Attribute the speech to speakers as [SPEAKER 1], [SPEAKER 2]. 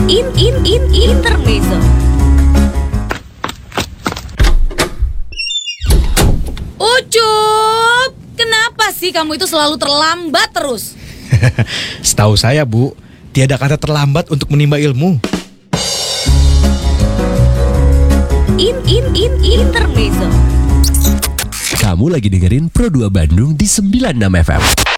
[SPEAKER 1] Intermezzo. Ucup, kenapa sih kamu itu selalu terlambat terus?
[SPEAKER 2] Setahu saya, Bu, tiada kata terlambat untuk menimba ilmu.
[SPEAKER 1] Intermezzo.
[SPEAKER 3] Kamu lagi dengerin Pro 2 Bandung di 96 FM.